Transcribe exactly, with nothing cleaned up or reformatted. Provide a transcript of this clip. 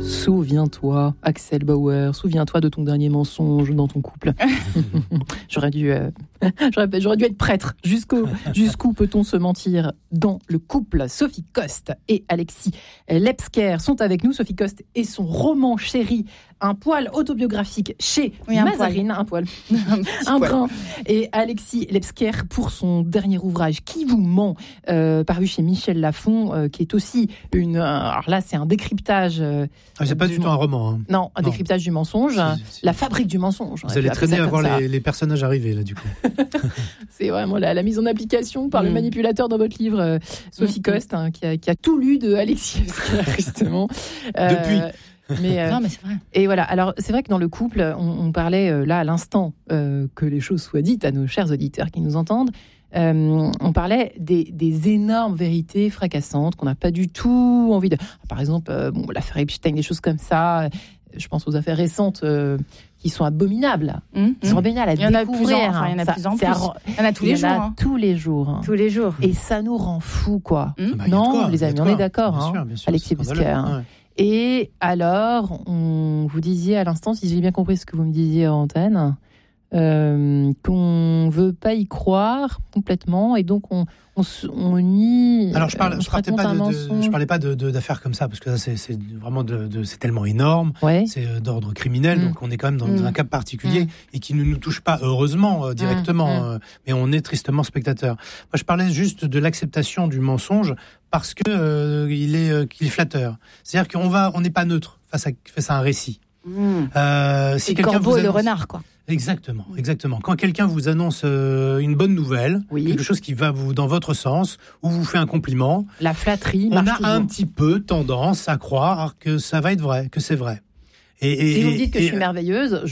Souviens-toi, Axel Bauer, souviens-toi de ton dernier mensonge dans ton couple. j'aurais, dû, euh, j'aurais, j'aurais dû être prêtre. Jusqu'au, jusqu'où peut-on se mentir dans le couple ? Sophie Coste et Alexis Lepsker sont avec nous. Sophie Coste et son roman Chéri, un poil autobiographique chez oui, un Mazarine, poil. un poil, un, un brin. Et Alexis Lepsker pour son dernier ouvrage Qui vous ment, euh, paru chez Michel Lafon, euh, qui est aussi une. Euh, alors là, c'est un décryptage. Euh, ah, c'est pas du, du tout un roman. Hein. Non, un non. décryptage du mensonge, c'est, c'est... la fabrique du mensonge. Vous allez traîner à voir les, les personnages arriver là, du coup. C'est vraiment la, la mise en application par mmh. le manipulateur dans votre livre, euh, Sophie mmh. Coste, hein, qui, a, qui a tout lu de Alexis Lepsker, justement. Euh, Depuis. Mais, euh, non, mais c'est vrai. Et voilà. Alors, c'est vrai que dans le couple, on, on parlait euh, là à l'instant euh, que les choses soient dites à nos chers auditeurs qui nous entendent. Euh, on parlait des, des énormes vérités fracassantes qu'on n'a pas du tout envie de. Par exemple, euh, bon, l'affaire Epstein, des choses comme ça. Je pense aux affaires récentes euh, qui sont abominables. Mmh, qui sont abominables à il y en a découvrir. Plus en, enfin, il y en a ça, plus en plus. À, il y en a tous les jours. Hein. Tous les jours. Hein. Tous les jours. Et ça nous rend fous, quoi. Mmh. Bah, non, quoi, les amis, on est d'accord. Bien hein, sûr, bien sûr, Alexis Lepsker. Ouais. Et alors, on, vous disiez à l'instant, si j'ai bien compris ce que vous me disiez en antenne, euh, qu'on ne veut pas y croire complètement, et donc on, on, on nie. Alors, je ne parlais pas, de, de, je parlais pas de, de, d'affaires comme ça, parce que ça, c'est, c'est vraiment de, de, c'est tellement énorme, ouais. c'est d'ordre criminel, mmh. donc on est quand même dans mmh. un cas particulier, mmh. et qui ne nous touche pas, heureusement, euh, directement, mmh. euh, mais on est tristement spectateur. Moi, je parlais juste de l'acceptation du mensonge, parce que euh, il est euh, qu'il est flatteur. C'est-à-dire qu'on va, on n'est pas neutre face à face à un récit. Mmh. Euh, si le quelqu'un corbeau vous et annonce... le renard, quoi. Exactement, exactement. Quand quelqu'un vous annonce euh, une bonne nouvelle, oui. quelque chose qui va vous dans votre sens, ou vous fait un compliment, la flatterie, on a toujours. un petit peu tendance à croire que ça va être vrai, que c'est vrai. Et, et, si vous me dites que et, je suis merveilleuse,